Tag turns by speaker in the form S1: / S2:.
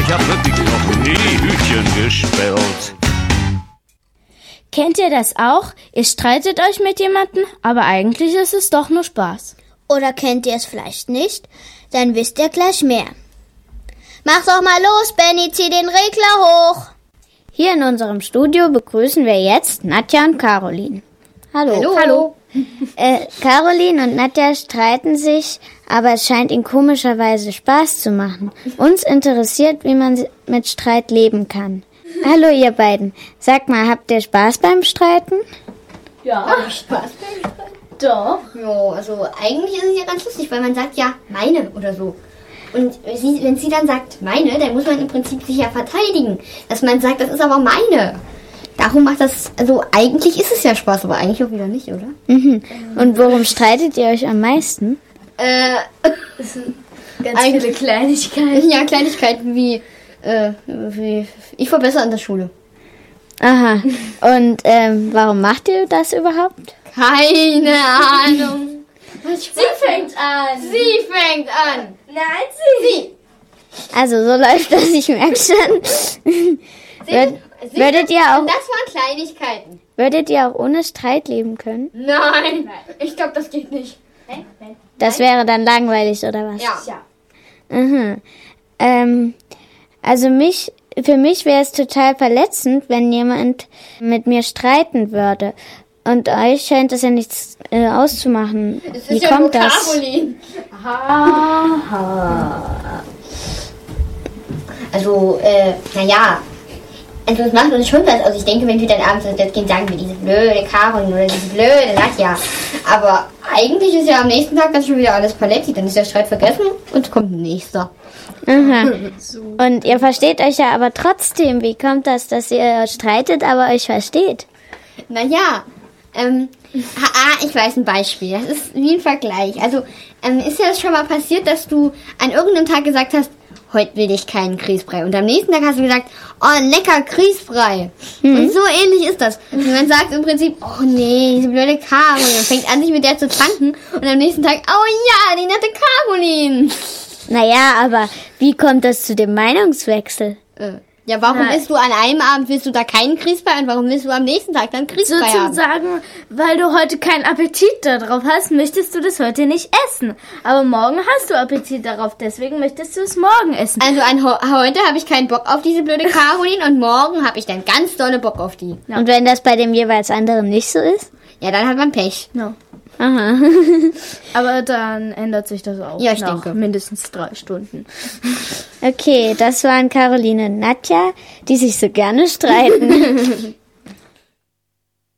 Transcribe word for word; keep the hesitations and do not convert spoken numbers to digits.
S1: Ich habe wirklich noch nie Hütchen gespielt.
S2: Kennt ihr das auch? Ihr streitet euch mit jemandem, aber eigentlich ist es doch nur Spaß.
S3: Oder kennt ihr es vielleicht nicht? Dann wisst ihr gleich mehr. Mach doch mal los, Benny, zieh den Regler hoch.
S2: Hier in unserem Studio begrüßen wir jetzt Nadja und Caroline. Hallo.
S3: Hallo. Hallo.
S2: Äh, Caroline und Nadja streiten sich, aber es scheint ihnen komischerweise Spaß zu machen. Uns interessiert, wie man mit Streit leben kann. Hallo ihr beiden. Sag mal, habt ihr Spaß beim Streiten?
S3: Ja. Ach, Spaß beim Streiten? Doch. Ja, also eigentlich ist es ja ganz lustig, weil man sagt ja meine oder so. Und sie, wenn sie dann sagt meine, dann muss man im Prinzip sich ja verteidigen. Dass man sagt, das ist aber meine. Darum macht das, also eigentlich ist es ja Spaß, aber eigentlich auch wieder nicht, oder?
S2: Mhm. Und worum streitet ihr euch am meisten?
S3: Äh,
S4: das sind ganz viele Kleinigkeiten.
S3: Ja, Kleinigkeiten wie, äh, wie ich war besser in der Schule.
S2: Aha. Und ähm, warum macht ihr das überhaupt?
S3: Keine Ahnung.
S4: Sie fängt an.
S3: Sie fängt an.
S4: Nein, sie.
S3: Sie.
S2: Also so läuft das, ich merke schon. Würd,
S3: Sie
S2: würdet ihr auch,
S3: das waren Kleinigkeiten.
S2: würdet ihr auch ohne Streit leben können?
S3: Nein. Ich glaube, das geht nicht.
S4: Nein, nein.
S2: Das wäre dann langweilig, oder was?
S3: Ja.
S4: Ja.
S2: Mhm. Ähm, also mich, für mich wäre es total verletzend, wenn jemand mit mir streiten würde. Und euch scheint es ja nichts äh, auszumachen.
S3: Es
S2: Wie
S3: ist ja
S2: kommt
S3: nur
S2: das?
S3: Caroline. Aha. Also, äh, naja. Also es macht uns schon was. Also ich denke, wenn wir dann abends das gehen, sagen wir diese blöde Caroline oder diese blöde Nadja. Aber eigentlich ist ja am nächsten Tag dann schon wieder alles paletti. Dann ist der Streit vergessen und es kommt ein nächster.
S2: Aha. Und ihr versteht euch ja aber trotzdem. Wie kommt das, dass ihr streitet, aber euch versteht?
S3: Naja, ähm, ah, ich weiß ein Beispiel. Das ist wie ein Vergleich. Also, ähm, ist ja das schon mal passiert, dass du an irgendeinem Tag gesagt hast, heute will ich keinen Grießbrei. Und am nächsten Tag hast du gesagt, oh, lecker Grießbrei. Mhm. Und so ähnlich ist das. Und man sagt im Prinzip, oh nee, diese blöde Caroline. Und fängt an, sich mit der zu zanken. Und am nächsten Tag, oh ja, die nette Caroline.
S2: Naja, aber wie kommt das zu dem Meinungswechsel?
S3: Äh. Ja, warum
S4: Nein.
S3: isst du an einem Abend, willst du da keinen Grießbrei und warum willst du am nächsten Tag dann Grießbrei haben?
S4: Sozusagen, weil du heute keinen Appetit darauf hast, möchtest du das heute nicht essen. Aber morgen hast du Appetit darauf, deswegen möchtest du es morgen essen.
S3: Also an ho- heute habe ich keinen Bock auf diese blöde Caroline und morgen habe ich dann ganz dolle Bock auf die.
S4: Ja.
S2: Und wenn das bei dem jeweils anderen nicht so ist?
S3: Ja, dann hat man Pech.
S4: No.
S2: Aha.
S4: Aber dann ändert sich das auch
S3: Ja, ich
S4: nach
S3: denke.
S4: mindestens drei Stunden.
S2: Okay, das waren Caroline und Nadja, die sich so gerne streiten.